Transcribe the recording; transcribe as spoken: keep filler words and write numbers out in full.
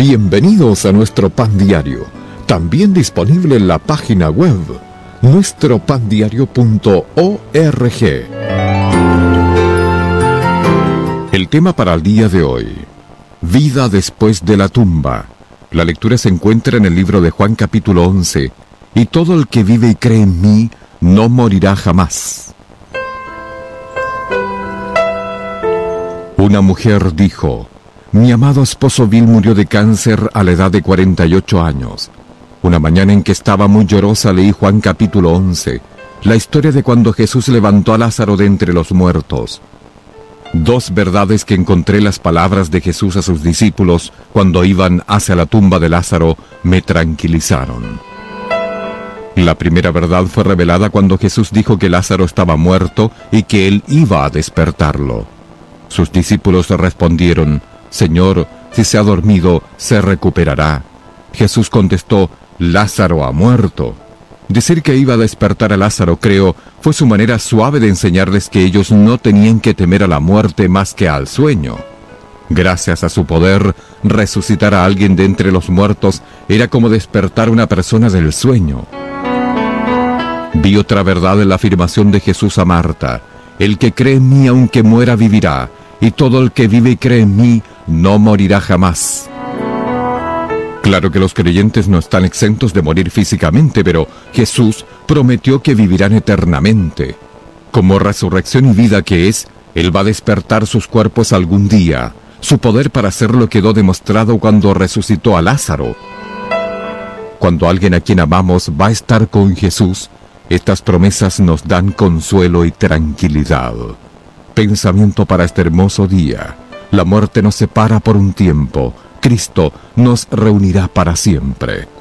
Bienvenidos a nuestro Pan Diario, también disponible en la página web nuestro pan diario punto org. El tema para el día de hoy: vida después de la tumba. La lectura se encuentra en el libro de Juan capítulo once. Y todo el que vive y cree en mí no morirá jamás. Una mujer dijo: mi amado esposo Bill murió de cáncer a la edad de cuarenta y ocho años. Una mañana en que estaba muy llorosa leí Juan capítulo once, la historia de cuando Jesús levantó a Lázaro de entre los muertos. Dos verdades que encontré en las palabras de Jesús a sus discípulos cuando iban hacia la tumba de Lázaro me tranquilizaron. La primera verdad fue revelada cuando Jesús dijo que Lázaro estaba muerto y que él iba a despertarlo. Sus discípulos respondieron: Señor, si se ha dormido, se recuperará. Jesús contestó: Lázaro ha muerto. Decir que iba a despertar a Lázaro, creo, fue su manera suave de enseñarles que ellos no tenían que temer a la muerte más que al sueño. Gracias a su poder, resucitar a alguien de entre los muertos era como despertar a una persona del sueño. Vi otra verdad en la afirmación de Jesús a Marta: el que cree en mí aunque muera vivirá, y todo el que vive y cree en mí no morirá jamás. Claro que los creyentes no están exentos de morir físicamente, pero Jesús prometió que vivirán eternamente. Como resurrección y vida que es, Él va a despertar sus cuerpos algún día. Su poder para hacerlo quedó demostrado cuando resucitó a Lázaro. Cuando alguien a quien amamos va a estar con Jesús, estas promesas nos dan consuelo y tranquilidad. Pensamiento para este hermoso día: la muerte nos separa por un tiempo, Cristo nos reunirá para siempre.